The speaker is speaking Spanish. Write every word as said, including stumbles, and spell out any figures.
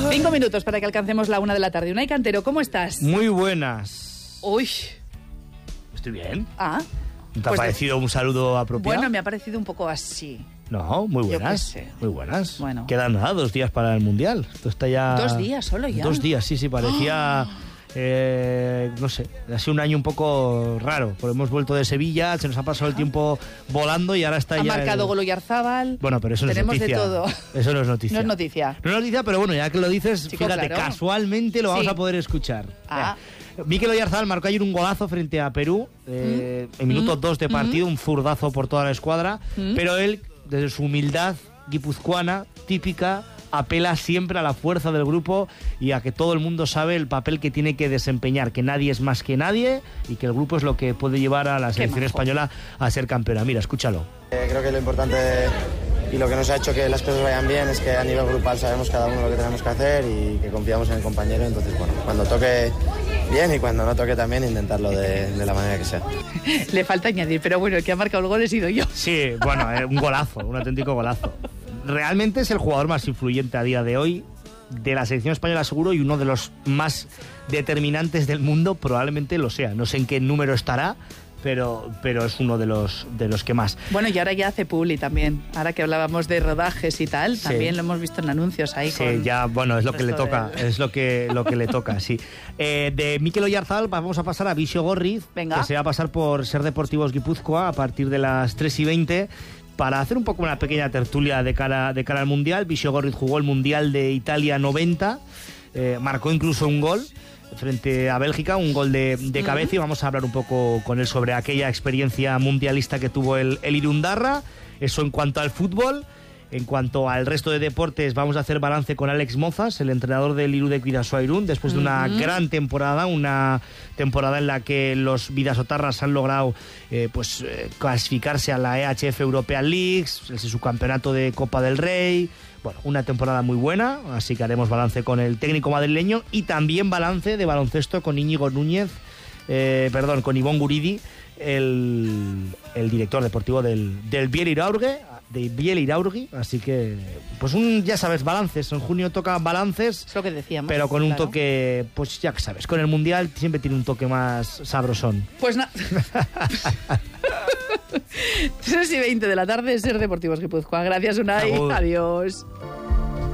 Cinco minutos para que alcancemos la una de la tarde. Unai Cantero, ¿cómo estás? Muy buenas. Uy. ¿Estoy bien? Ah. ¿Te pues ha parecido de... un saludo apropiado? Bueno, me ha parecido un poco así. No, muy buenas. Sé. Muy buenas. Bueno. Quedan nada, dos días para el Mundial. Esto está ya... Dos días solo ya. Dos días, sí, sí, parecía... Oh. Eh, no sé, ha sido un año un poco raro, porque hemos vuelto de Sevilla, se nos ha pasado el tiempo volando y ahora está ha ya... Ha marcado el... Golo Yarzábal. Bueno, pero eso no Tenemos es noticia. Tenemos de todo. Eso no es noticia. No es noticia. No es noticia, pero bueno, ya que lo dices, Chico, fíjate, claro. casualmente lo vamos sí. a poder escuchar. Ah. Mikel Oyarzabal marcó ayer un golazo frente a Perú, eh, mm. en minuto mm. dos de partido, mm. un zurdazo por toda la escuadra, mm. pero él, desde su humildad guipuzcoana, típica, apela siempre a la fuerza del grupo y a que todo el mundo sabe el papel que tiene que desempeñar, que nadie es más que nadie y que el grupo es lo que puede llevar a la selección española a ser campeona. Mira, escúchalo. Eh, creo que lo importante y lo que nos ha hecho que las cosas vayan bien es que a nivel grupal sabemos cada uno lo que tenemos que hacer y que confiamos en el compañero, entonces bueno, cuando toque bien y cuando no toque también intentarlo de, de la manera que sea. Le falta añadir, pero bueno, el que ha marcado el gol he sido yo. Sí, bueno, eh, un golazo, un auténtico golazo. Realmente es el jugador más influyente a día de hoy de la selección española seguro y uno de los más determinantes del mundo probablemente lo sea. No sé en qué número estará, pero, pero es uno de los, de los que más. Bueno, y ahora ya hace publi también. Ahora que hablábamos de rodajes y tal, sí. también lo hemos visto en anuncios ahí. Sí, con ya, bueno, es lo que le toca, de... es lo que, lo que le toca, sí. Eh, de Mikel Oyarzabal vamos a pasar a Visio Gorriz, Venga. que se va a pasar por Ser Deportivos Guipúzcoa a partir de las tres y veinte. Para hacer un poco una pequeña tertulia de cara, de cara al Mundial. Visio Gorriz jugó el Mundial de Italia noventa, eh, marcó incluso un gol frente a Bélgica, un gol de, de cabeza, y vamos a hablar un poco con él sobre aquella experiencia mundialista que tuvo el, el Irundarra. Eso en cuanto al fútbol. En cuanto al resto de deportes, vamos a hacer balance con Alex Mozas, el entrenador del Iru de Bidasoa Irún, después de una uh-huh. gran temporada, una temporada en la que los bidasotarras han logrado eh, pues eh, clasificarse a la E H F European League, ese su campeonato de Copa del Rey. Bueno, una temporada muy buena, así que haremos balance con el técnico madrileño y también balance de baloncesto con Íñigo Núñez, eh, perdón, con Ivón Guridi, el, el director deportivo del, del Biel Iraurgi, de Biel Iraurgi, así que pues un, ya sabes, balances, en junio toca balances, es lo que decíamos, pero con un claro. toque, pues ya sabes, con el Mundial siempre tiene un toque más sabrosón. Pues nada. tres y veinte de la tarde, Ser Deportivos Guipúzcoa. Gracias, Unai. Adiós.